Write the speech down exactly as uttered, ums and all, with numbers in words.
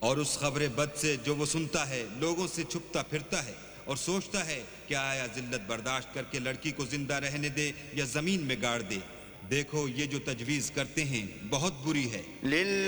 और उस खबर बद से जो वो सुनता है, लोगों से छुपता फिरता है और सोचता है कि आया जिल्लत बर्दाश्त करके लड़की को जिंदा रहने दे या जमीन में गाड़ दे। देखो ये जो तजवीज करते हैं बहुत बुरी है।